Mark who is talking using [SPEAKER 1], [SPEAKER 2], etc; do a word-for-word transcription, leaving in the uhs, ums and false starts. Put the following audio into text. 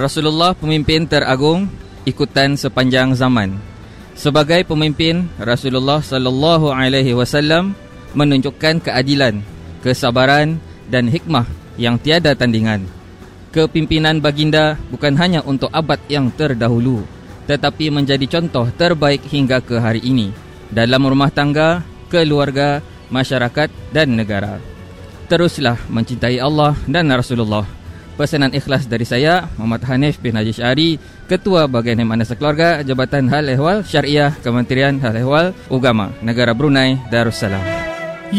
[SPEAKER 1] Rasulullah pemimpin teragung ikutan sepanjang zaman. Sebagai pemimpin, Rasulullah sallallahu alaihi wasallam menunjukkan keadilan, kesabaran dan hikmah yang tiada tandingan. Kepimpinan baginda bukan hanya untuk abad yang terdahulu, tetapi menjadi contoh terbaik hingga ke hari ini dalam rumah tangga, keluarga, masyarakat dan negara. Teruslah mencintai Allah dan Rasulullah. Pesanan ikhlas dari saya, Muhammad Hanif bin Haji Syari, Ketua Bahagian Hemat Keluarga, Jabatan Hal Ehwal Syariah, Kementerian Hal Ehwal Ugama, Negara Brunei Darussalam.